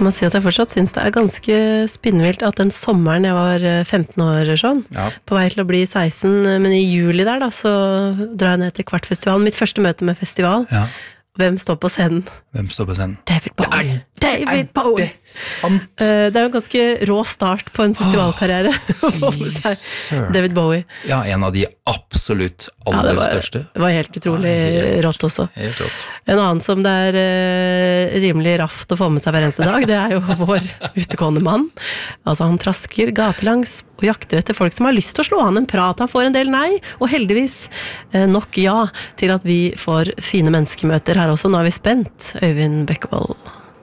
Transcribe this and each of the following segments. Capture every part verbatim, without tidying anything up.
må si at jeg fortsatt synes det er ganske spinnvilt at den sommeren jeg var femten år sånn, ja. På vei til å bli seksten, men i juli der da, så drar jeg ned til Kvartfestivalen, mitt første møte med festival. Ja. Hvem står på scenen? Hvem står på scenen? David Bowie. David Bowie! Det er sant! Det er jo en ganske rå start på en festivalkarriere å få med seg David Bowie. Ja, en av de absolutt aller ja, det var, største. Det var helt utrolig ja, helt, rått også. Helt rått. En annen som det er eh, rimelig raft å få med seg hver eneste dag, det er jo vår utegående mann. Altså han trasker gatelangs og jakter etter folk som har lyst til å slå han en prat. Han får en del nei, og heldigvis eh, nok ja til at vi får fine menneskemøter her også. Nå er vi spent, Øyvind Bekkevold.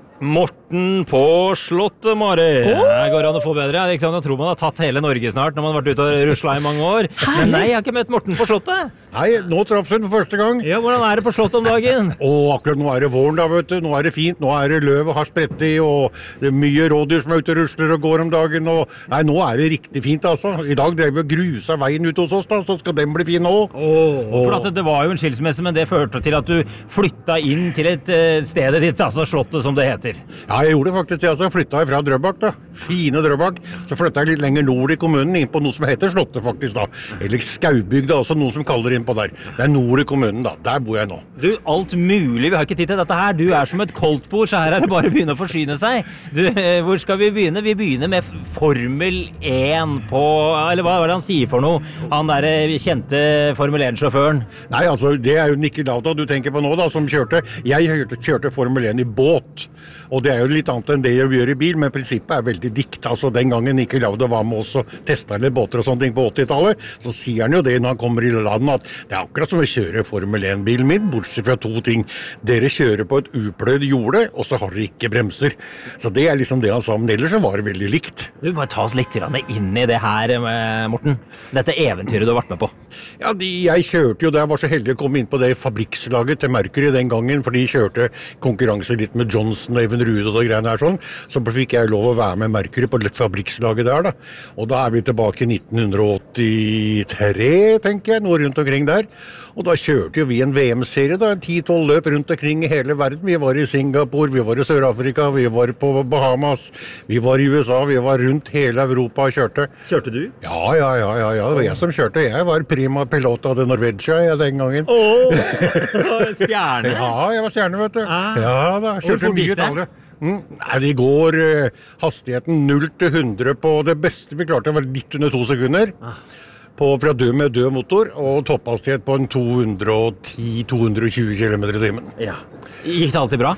Morten på Slottet, Mari. Oh! Det går an å få bedre. Ikke sant? Jeg tror man har tatt hele Norge snart når man har vært ute og ruslet i mange år. Herlig. Men nei, jeg har ikke møtt Morten på Slottet. Nei, nå traff hun for første gang. Ja, hvordan er det på Slottet om dagen? Åh, akkurat nå er det våren da, vet du. Nå er det fint. Nå er det løvet har spredt i, og det er mye rådyr som er ute og rusler og går om dagen. Og... Nei, nå er det riktig fint, altså. I dag drev vi og grusa veien ut hos oss, da, så skal den bli fin nå. Åh, oh, for at det var jo en skilsmesse, men det førte til at du flytta inn til et uh, stedet ditt, altså Slottet som det heter. Ja, jeg gjorde det faktisk, jeg altså. Flyttet fra Drøbak da, fine Drøbak, så flyttet jeg litt lenger nord i kommunen, inn på noe som heter Slottet faktisk da, eller Skaubygda også, noen som kaller inn på der. Det er nord i kommunen da, der bor jeg nå. Du, alt mulig, vi har ikke tid til dette her, du er som et koldtbord, så her er det bare å begynne å forsyne seg. Du, hvor skal vi begynne? Vi begynner med Formel én på, eller hva er det han sier for noe? Han der kjente Formel én-sjåføren. Nei, altså, det er jo Niki Lauda du tenker på nå da, som kjørte, jeg kjørte, kjørte Formel én i båt, og det er jo litt annet enn det jeg gjør i bil, men prinsippet er veldig dikt. Altså den gangen Niki Lauda var med oss og testet litt båter og sånne ting på åttitallet, så sier han jo det når han kommer i landet at det er akkurat som å kjøre Formel én-bilen min, bortsett fra to ting. Dere kjører på et upløyd jorde, og så har dere ikke bremser. Så det er liksom det han sa, men ellers så var det veldig likt. Du, bare ta oss litt inn i det her, Morten. Dette eventyret du har vært med på. Ja, de, jeg kjørte jo, jeg var så heldig å komme inn på det fabrikkslaget til Mercury den gangen, for de kjørte konkurranse litt med Johnson og Even Rude og det greiene her sånn, så fikk jeg lov å være med Mercury på fabrikkslaget der da. Og da er vi tilbake i nitten åttitre, tenker jeg, noe rundt omkring der. Og da kjørte jo vi en V M-serie da, ti tolv løp rundt omkring i hele verden. Vi var i Singapore, vi var i Sør-Afrika, vi var på Bahamas, vi var i U S A, vi var rundt hele Europa og kjørte. Kjørte du? Ja, ja, ja, ja, ja. Det var jeg som kjørte. Jeg var prima pilot av det Norvegia jeg, den gangen. Åh, stjerne? Ja, jeg var stjerne, vet du. Ah. Ja da, kjørte mye talere. Mm, nei, det går uh, hastigheten null til hundre på det beste vi klarte var litt under to sekunder på, fra død med død motor og topphastighet på en to hundre ti til to hundre tjue kilometer i timen. Ja. Gikk det alltid bra?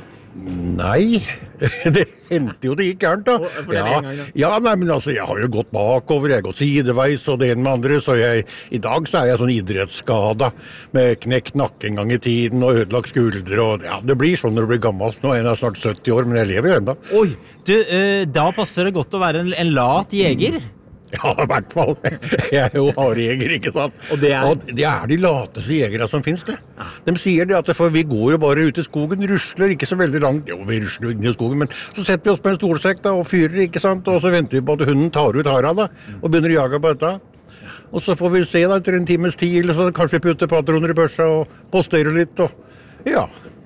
Nei, det hendte jo det gikk gærent da. Ja, ja, nei, men altså, jeg har jo gått bakover, jeg har gått sideveis og det ene med andre, så jeg, i dag så er jeg sånn idrettsskada med knekt nakke en gang i tiden og ødelagt skuldre, og ja, det blir sånn når du blir gammel. Nå er jeg snart sytti år, men jeg lever jo enda. Oi, du, uh, da passer det godt å være en, en lat jeger. Ja, i hvert fall. Jeg er jo harejeger, ikke sant? Og det er? Og det er de lateste jegere som finnes det. De sier det at for vi går jo bare ut i skogen, rusler ikke så veldig langt. Jo, vi rusler inn i skogen, men så setter vi oss på en stolsekk da, og fyrer, ikke sant? Og så venter vi på at hunden tar ut hara da, og begynner å jage på dette. Og så får vi se da etter en times tid, eller så kanskje vi putter patroner i børsa og posterer litt, og ja,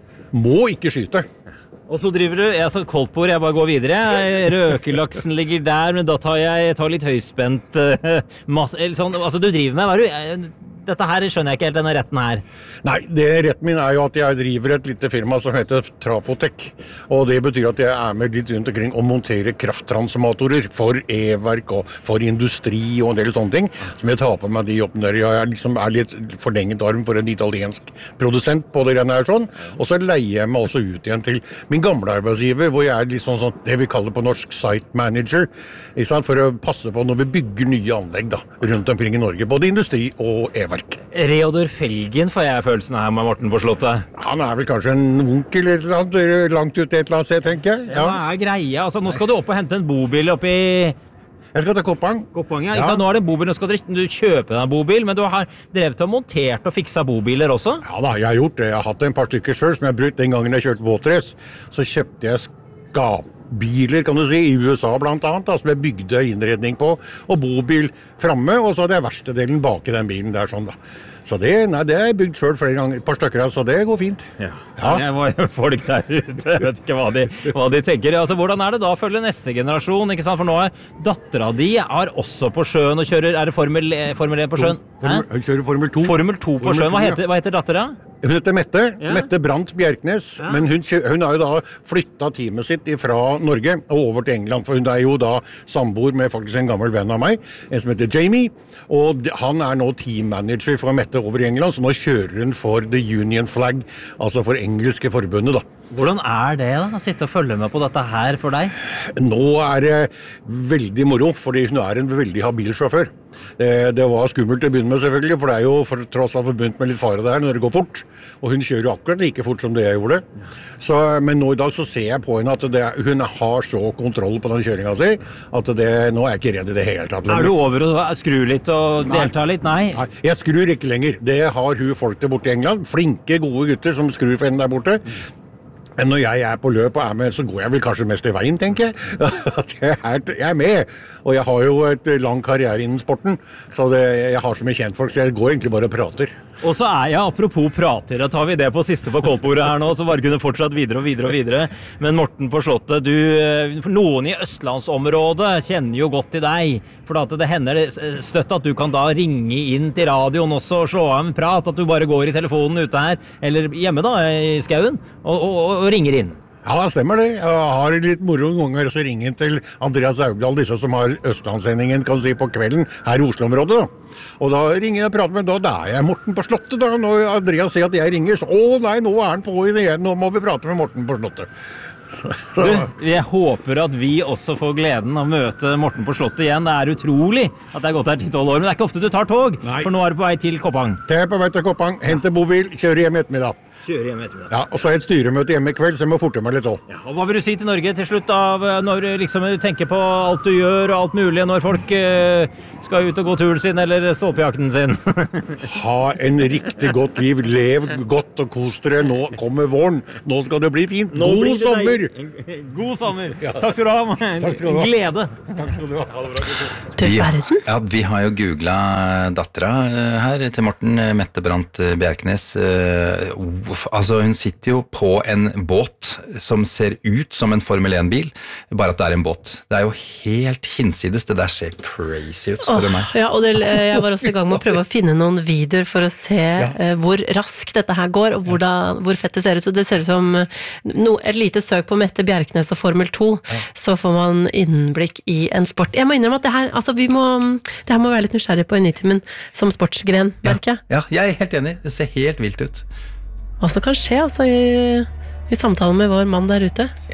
må ikke skyte. Og så driver du, jeg sa koldtbord, jeg bare går videre. Røkelaksen ligger der, men da tar jeg tar litt høyspent uh, masse, eller sånn, altså du driver med, hva er du? Dette her skjønner jeg ikke helt, denne retten her. Nei, det retten min er jo at jeg driver et lite firma som heter Trafotek. Og det betyr at jeg er med litt rundt omkring og monterer krafttransformatorer for e-verk og for industri og en del sånne ting. Som jeg tar på meg de oppen der. Jeg er, liksom, er litt forlenget arm for en italiensk produsent på det greiene her sånn. Og så leier jeg meg også ut igjen til min gamle arbeidsgiver, hvor jeg er litt sånn, sånn det vi kaller på norsk site manager, for å passe på når vi bygger nye anlegg da, rundt omkring i Norge, både industri og e-verk. Reodor Felgen får jeg følelsen her med Morten på Slottet. Han er vel kanskje en onkel eller annet, langt ut et eller annet sted, tenker jeg. Ja, hva er greia? Altså, nå skal du opp og hente en bobil oppi... Jeg skal til Koppang. Koppang, ja. ja. Nå er det en bobil, nå skal du kjøpe deg en bobil, men du har drevet og montert og fiksa bobiler også? Ja da, jeg har gjort det. Jeg har hatt en par stykker selv som jeg har brukt den gangen jeg kjørte båtrace. Så kjøpte jeg skap biler, kan du si, i U S A blant annet, da, som jeg bygde innredning på, og bobil fremme, og så hadde jeg verkstedelen bak i den bilen der sånn da. Så det, nei, det er bygd selv flere ganger, et par stykker her, så det går fint. Ja. Ja. Det var jo folk der ute, jeg vet ikke hva de, hva de tenker. Altså, hvordan er det da å følge neste generasjon, ikke sant? For nå er datteren di er også på sjøen og kjører, er det Formel, Formel en på sjøen? Hæ? Hun kjører Formel to. Formel to på Formel sjøen, hva to, ja. heter, hva heter datteren? Hun heter Mette, Ja. Mette Brandt Bjerknes, Ja. men hun, kjø- hun har jo da flyttet teamet sitt fra Norge og over til England, for hun er jo da samboer med faktisk en gammel venn av meg, en som heter Jamie, og de- han er nå teammanager for Mette over i England, så nå kjører hun for The Union Flag, altså for engelske forbundet da. Hvordan er det da, å sitte og følge med på dette her for deg? Nå er det veldig moro, fordi hun er en veldig habil sjåfør. Det, det var skummelt til å begynne med selvfølgelig, for det er jo for, tross alt forbundet med litt fare der når det går fort, og hun kjører akkurat like fort som det jeg gjorde. Så, men nå i dag så ser jeg på henne at det, hun har så kontroll på den kjøringen sin, at det, nå er jeg ikke redd i det hele tatt. Er du over å skru litt og delta litt? Nei. Nei, jeg skrur ikke lenger. Det har hun folk der borte i England. Flinke, gode gutter som skrur for henne der borte. Men når jeg er på løp og er med, så går jeg vel kanskje mest i veien, tenker jeg. At jeg er, jeg er med. Og jeg har jo et lang karriere innen sporten, så det, jeg har så mye kjentfolk, så jeg går egentlig bare og prater. Og så er jeg, apropos prater, da tar vi det på siste på koldbordet her nå, så bare kunne fortsatt videre og videre og videre. Men Morten på Slottet, du, for noen i østlandsområdet kjenner jo godt til deg, for at det hender støtt at du kan da ringe inn til radioen også og slå av en prat, at du bare går i telefonen ute her, eller hjemme da, i skauen, og, og, og ringer inn. Ja, det stemmer det. Jeg har litt moro noen ganger også ringe inn til Andreas Augdal, disse som har Østlandssendingen, kan du si, på kvelden her i Oslo-området. Da. Og da ringer jeg og prater med, da, da er jeg Morten på Slottet da, når Andreas sier at jeg ringer, så, å nei, nå er han på igjen, nå må vi prate med Morten på Slottet. Du, jeg håper at vi også får gleden av å møte Morten på Slottet igjen. Det er utrolig at det er gått her ti tolv år, men det er ikke ofte du tar tog, Nei. for nå er du på vei til Koppang. Det er på vei til Koppang, henter bobil, kjører hjem i ettermiddag. Kjører hjem etter det. Ja, og så er et styremøte hjemme i kveld, så jeg må forte meg litt også. Ja, og hva vil du si til Norge til slutt av når liksom, du tenker på alt du gjør og alt mulig, når folk eh, skal ut og gå turen sin eller stolpejakten sin? Ha en riktig godt liv, lev godt og kos dere, nå kommer våren, nå skal det bli fint, Nå god blir det sommer! deg. God sommer! Takk skal du ha, Takk skal du ha. glede! Takk skal du ha. Ha det bra, gutter. Du Vi, verden. ja, vi har jo googlet dattera eh, her til Morten, eh, Mette Brandt eh, Bjerknes. eh, uff, Altså, hun sitter jo på en båt som ser ut som en Formel en-bil, bare at det er en båt. Det er jo helt hinsides. Det der ser crazy ut, spør du meg. Ja, og det, jeg var også i gang med å prøve å finne noen videoer for å se eh, hvor raskt dette her går, og hvordan, hvor fett det ser ut. Så det ser ut som eh, no, et lite søk på Mette Bjerknes og Formel to, så får man innblikk i en sport. Jeg må innrømme at det her, altså vi må, det her må være litt nysgjerrig på Enitimen som sportsgren, merker jeg. Ja, jeg er helt enig. Det ser helt vilt ut. Hva som kan skje altså, i, i samtalen med vår mann der ute.